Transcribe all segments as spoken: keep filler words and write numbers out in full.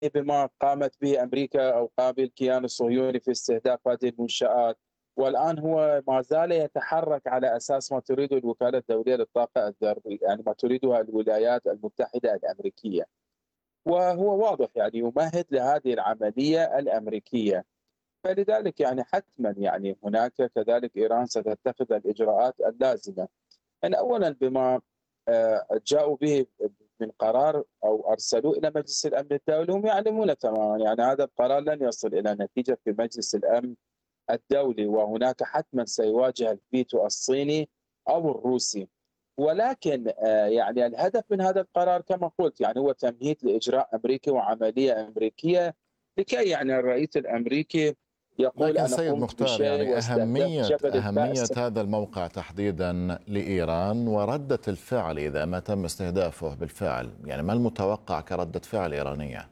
بما قامت به أمريكا أو قام به الكيان الصهيوني في استهداف هذه المنشآت، والآن هو ما زال يتحرك على أساس ما تريده الوكالة الدولية للطاقة الذرية، يعني ما تريدها الولايات المتحدة الأمريكية. وهو واضح يعني يمهد لهذه العملية الأمريكية. فلذلك يعني حتما يعني هناك كذلك إيران ستتخذ الإجراءات اللازمة. يعني أولا بما آه، جاءوا به من قرار أو أرسلوه إلى مجلس الأمن الدولي، هم يعلمون تماما يعني هذا القرار لن يصل إلى نتيجة في مجلس الأمن الدولي، وهناك حتما سيواجه الفيتو الصيني أو الروسي. ولكن آه، يعني الهدف من هذا القرار كما قلت يعني هو تمهيد لإجراء أمريكي وعملية أمريكية، لكي يعني الرئيس الأمريكي يقول لكن أنا سيد قمت مختار، بشيء يعني واستهدفت أهمية جبل أهمية الفأس. هذا الموقع تحديدا لإيران وردة الفعل إذا ما تم استهدافه بالفعل، يعني ما المتوقع كردة فعل إيرانية؟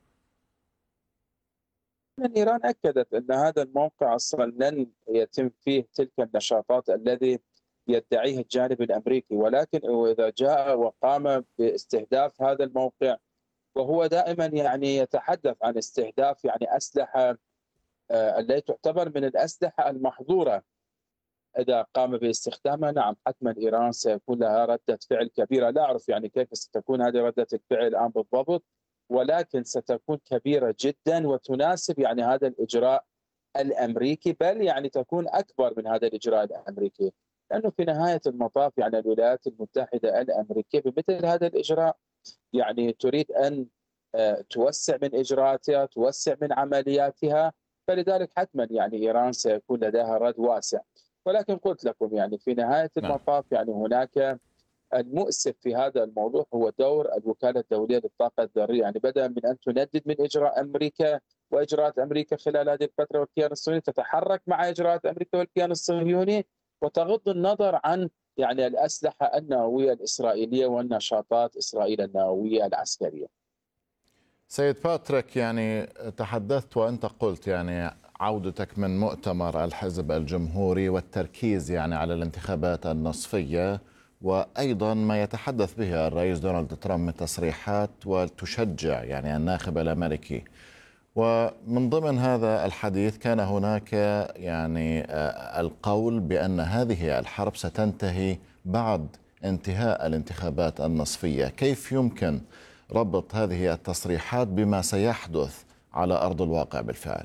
من إيران أكدت أن هذا الموقع أصلا لن يتم فيه تلك النشاطات الذي يدعيه الجانب الأمريكي، ولكن إذا جاء وقام باستهداف هذا الموقع، وهو دائما يعني يتحدث عن استهداف يعني أسلحة آه، التي تعتبر من الأسلحة المحظورة، إذا قام باستخدامها نعم حتما إيران سيكون لها ردة فعل كبيرة. لا أعرف يعني كيف ستكون هذه ردة الفعل الآن بالضبط، ولكن ستكون كبيرة جدا وتناسب يعني هذا الإجراء الأمريكي، بل يعني تكون أكبر من هذا الإجراء الأمريكي، لأنه في نهاية المطاف يعني الولايات المتحدة الأمريكية بمثل هذا الإجراء يعني تريد أن آه، توسع من إجراءاتها، توسع من عملياتها. فلذلك حتما يعني إيران سيكون لديها رد واسع. ولكن قلت لكم يعني في نهاية نعم. المطاف يعني هناك المؤسف في هذا الموضوع هو دور الوكالة الدولية للطاقة الذرية، يعني بدلا من أن تندد من إجراء أمريكا وإجراءات أمريكا خلال هذه الفترة والكيان الصهيوني، تتحرك مع إجراءات أمريكا والكيان الصهيوني وتغض النظر عن يعني الأسلحة النووية الإسرائيلية والنشاطات إسرائيل النووية العسكرية. سيد باتريك، يعني تحدثت وأنت قلت يعني عودتك من مؤتمر الحزب الجمهوري والتركيز يعني على الانتخابات النصفية، وأيضا ما يتحدث به الرئيس دونالد ترامب من تصريحات وتشجع يعني الناخب الأمريكي. ومن ضمن هذا الحديث كان هناك يعني آه، القول بأن هذه الحرب ستنتهي بعد انتهاء الانتخابات النصفية. كيف يمكن ربط هذه التصريحات بما سيحدث على أرض الواقع بالفعل؟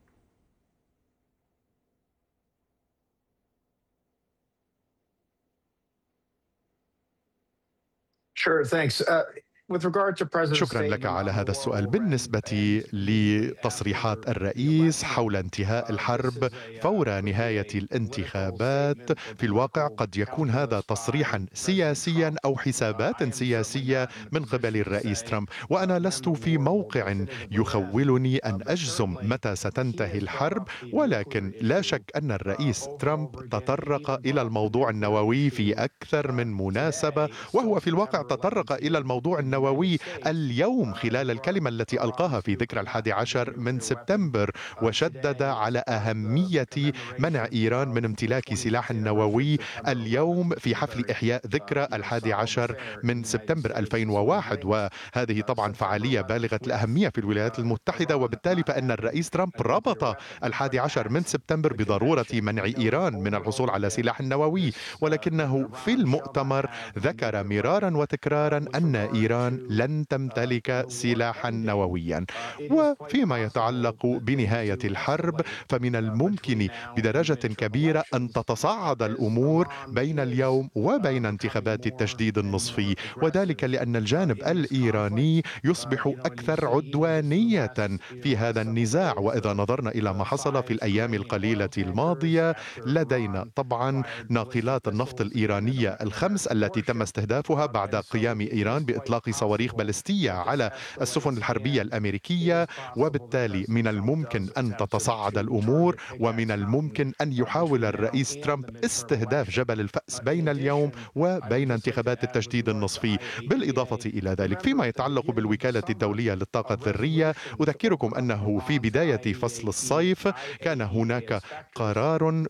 Sure, thanks. Uh, with regard to President شكرا لك statement على on the هذا war السؤال. over in بالنسبة لتصريحات الرئيس حول انتهاء الحرب فور نهاية الانتخابات، في الواقع قد يكون هذا تصريحا سياسيا أو حسابات سياسية من قبل الرئيس ترامب، وأنا لست في موقع يخولني أن أجزم متى ستنتهي الحرب، ولكن لا شك أن الرئيس ترامب تطرق إلى الموضوع النووي في أكثر من مناسبة، وهو في الواقع تطرق إلى الموضوع النووي اليوم خلال الكلمة التي ألقاها في ذكرى الحادي عشر من سبتمبر، وشدد على أهمية منع إيران من امتلاك سلاح نووي اليوم في حفل إحياء ذكرى الحادي عشر من سبتمبر ألفين وواحد. وهذه طبعا فعالية بالغة الأهمية في الولايات المتحدة، وبالتالي فإن الرئيس ترامب ربط الحادي عشر من سبتمبر بضرورة منع إيران من الحصول على سلاح نووي، ولكنه في المؤتمر ذكر مرارا وتكرارا أن إيران لن تمتلك سلاحا نوويا. وفيما يتعلق بنهاية الحرب فمن الممكن بدرجة كبيرة أن تتصاعد الأمور بين اليوم وبين انتخابات التجديد النصفي، وذلك لأن الجانب الإيراني يصبح أكثر عدوانية في هذا النزاع. وإذا نظرنا إلى ما حصل في الأيام القليلة الماضية، لدينا طبعا ناقلات النفط الإيرانية الخمس التي تم استهدافها بعد قيام إيران بإطلاق صواريخ باليستية على السفن الحربية الأمريكية، وبالتالي من الممكن أن تتصاعد الأمور، ومن الممكن أن يحاول الرئيس ترامب استهداف جبل الفأس بين اليوم وبين انتخابات التجديد النصفي. بالإضافة إلى ذلك، فيما يتعلق بالوكالة الدولية للطاقة الذرية، أذكركم أنه في بداية فصل الصيف كان هناك قرار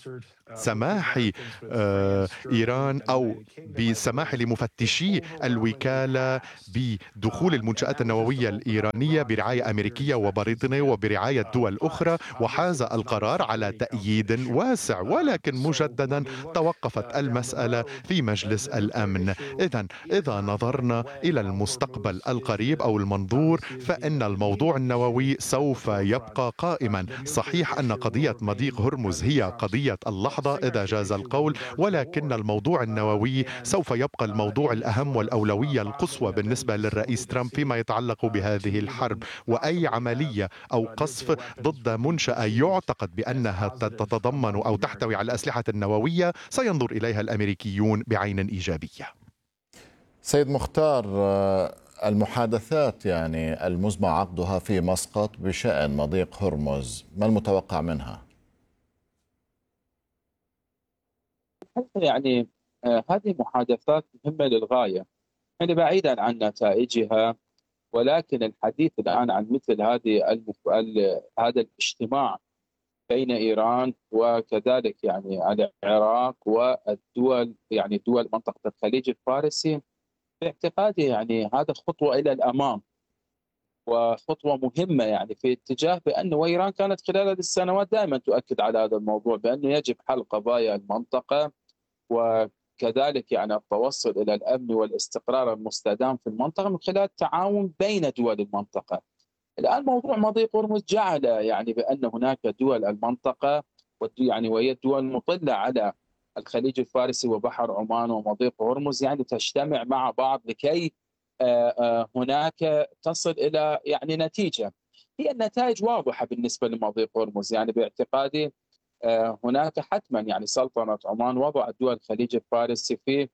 بسماح آه، إيران أو بسماح لمفتشي الوكالة الوكالة بدخول المنشآت النووية الإيرانية برعاية أمريكية وبريطانية وبرعاية دول أخرى، وحاز القرار على تأييد واسع، ولكن مجددا توقفت المسألة في مجلس الأمن. إذن إذا نظرنا إلى المستقبل القريب أو المنظور فإن الموضوع النووي سوف يبقى قائما. صحيح أن قضية مضيق هرمز هي قضية اللحظة إذا جاز القول، ولكن الموضوع النووي سوف يبقى الموضوع الأهم والأولوية القصوى بالنسبة للرئيس ترامب فيما يتعلق بهذه الحرب. وأي عملية أو قصف ضد منشأة يعتقد بأنها تتضمن أو تحتوي على الأسلحة النووية سينظر إليها الأمريكيون بعين إيجابية. سيد مختار، المحادثات يعني المزمع عقدها في مسقط بشأن مضيق هرمز، ما المتوقع منها؟ يعني آه هذه محادثات مهمة للغاية، يعني بعيدا عن نتائجها، ولكن الحديث الآن عن مثل هذه المف... هذا الاجتماع بين إيران وكذلك يعني العراق والدول، يعني دول منطقة الخليج الفارسي، باعتقادي يعني هذا خطوة إلى الأمام وخطوة مهمة يعني في اتجاه بأنه، وإيران كانت خلال هذه السنوات دائما تؤكد على هذا الموضوع بأنه يجب حل قضايا المنطقة وكذلك يعني التوصل إلى الأمن والاستقرار المستدام في المنطقة من خلال التعاون بين دول المنطقة. الآن موضوع مضيق هرمز جعل يعني بأن هناك دول المنطقة يعني وهي الدول المطلة على الخليج الفارسي وبحر عمان ومضيق هرمز يعني تجتمع مع بعض لكي هناك تصل إلى يعني نتيجة. هي النتائج واضحة بالنسبة لمضيق هرمز، يعني باعتقادي هناك حتما يعني سلطنة عمان وضعت دول الخليج الفارسي في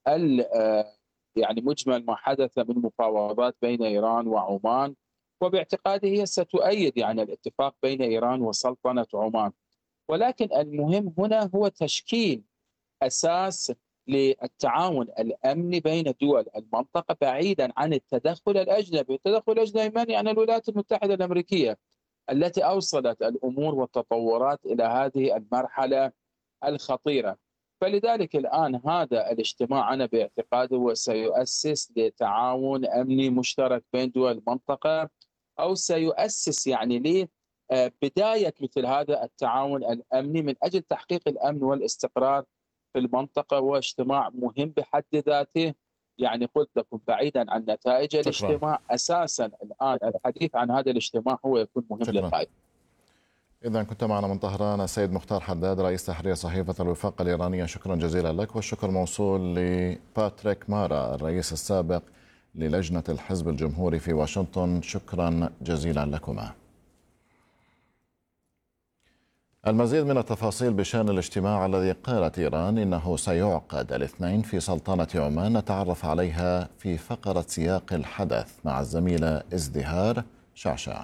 يعني مجمل ما حدث من مفاوضات بين إيران وعمان، وباعتقادي هي ستؤيد يعني الاتفاق بين إيران وسلطنة عمان. ولكن المهم هنا هو تشكيل أساس للتعاون الأمني بين دول المنطقة بعيدا عن التدخل الأجنبي. التدخل الأجنبي من يعني الولايات المتحدة الأمريكية التي أوصلت الأمور والتطورات إلى هذه المرحلة الخطيرة. فلذلك الآن هذا الاجتماع أنا باعتقادي وسيؤسس لتعاون أمني مشترك بين دول المنطقة، أو سيؤسس يعني لبداية مثل هذا التعاون الأمني من أجل تحقيق الأمن والاستقرار في المنطقة. واجتماع مهم بحد ذاته، يعني قلت لكم بعيدا عن نتائج الاجتماع، أساسا الآن الحديث عن هذا الاجتماع هو يكون مهم للغاية. إذا كنت معنا من طهران السيد مختار حداد رئيس تحرير صحيفة الوفاق الإيرانية، شكرا جزيلا لك، والشكر موصول لباتريك مارا الرئيس السابق للجنة الحزب الجمهوري في واشنطن، شكرا جزيلا لكما. المزيد من التفاصيل بشأن الاجتماع الذي قالت إيران إنه سيعقد الاثنين في سلطنة عمان نتعرف عليها في فقرة سياق الحدث مع الزميلة ازدهار شعشع.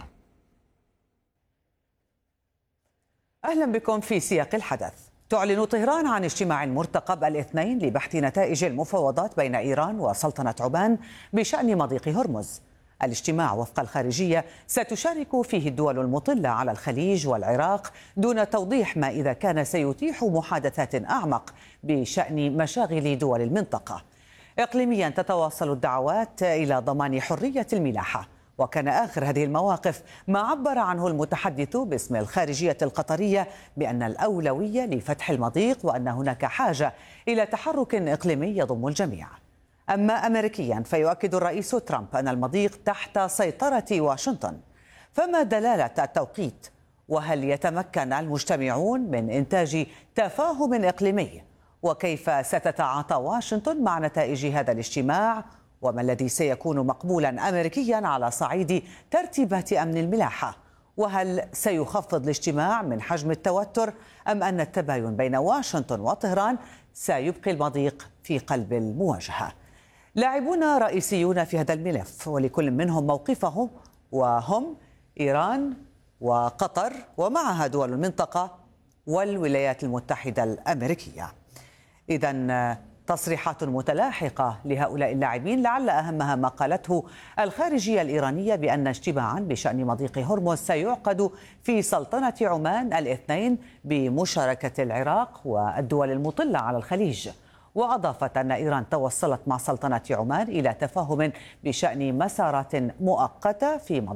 أهلا بكم في سياق الحدث. تعلن طهران عن اجتماع مرتقب الاثنين لبحث نتائج المفاوضات بين إيران وسلطنة عمان بشأن مضيق هرمز. الاجتماع وفق الخارجية ستشارك فيه الدول المطلة على الخليج والعراق دون توضيح ما إذا كان سيتيح محادثات أعمق بشأن مشاغل دول المنطقة. إقليميا تتواصل الدعوات إلى ضمان حرية الملاحة، وكان آخر هذه المواقف ما عبر عنه المتحدث باسم الخارجية القطرية بأن الأولوية لفتح المضيق وأن هناك حاجة إلى تحرك إقليمي يضم الجميع. أما أمريكيا فيؤكد الرئيس ترامب أن المضيق تحت سيطرة واشنطن. فما دلالة التوقيت؟ وهل يتمكن المجتمعون من إنتاج تفاهم إقليمي؟ وكيف ستتعاطى واشنطن مع نتائج هذا الاجتماع؟ وما الذي سيكون مقبولا أمريكيا على صعيد ترتيبات أمن الملاحة؟ وهل سيخفض الاجتماع من حجم التوتر أم أن التباين بين واشنطن وطهران سيبقي المضيق في قلب المواجهة؟ لاعبون رئيسيون في هذا الملف ولكل منهم موقفه، وهم إيران وقطر ومعها دول المنطقة والولايات المتحدة الأمريكية. إذن تصريحات متلاحقة لهؤلاء اللاعبين، لعل أهمها ما قالته الخارجية الإيرانية بأن اجتماعا بشأن مضيق هرمز سيعقد في سلطنة عمان الاثنين بمشاركة العراق والدول المطلة على الخليج. وأضافت أن إيران توصلت مع سلطنة عمان إلى تفاهم بشأن مسارات مؤقتة في